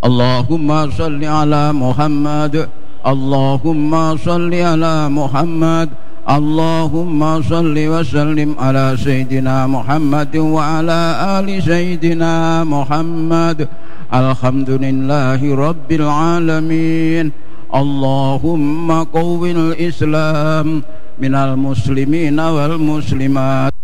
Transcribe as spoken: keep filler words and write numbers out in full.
اللهم صل على محمد اللهم صل على محمد اللهم صل وسلم على سيدنا محمد وعلى آل سيدنا محمد. الحمد لله رب العالمين. اللهم قوّ الإسلام من المسلمين والمسلمات